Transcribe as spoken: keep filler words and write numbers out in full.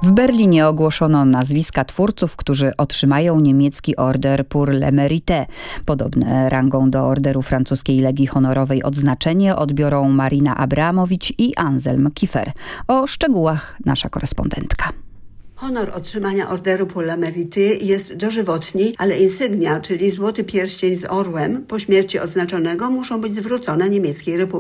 W Berlinie ogłoszono nazwiska twórców, którzy otrzymają niemiecki order pour le mérite. Podobne rangą do orderu francuskiej Legii Honorowej odznaczenie odbiorą Marina Abramowicz i Anselm Kiefer. O szczegółach nasza korespondentka. Honor otrzymania orderu pour le mérite jest dożywotni, ale insygnia, czyli złoty pierścień z orłem, po śmierci odznaczonego muszą być zwrócone Niemieckiej Republice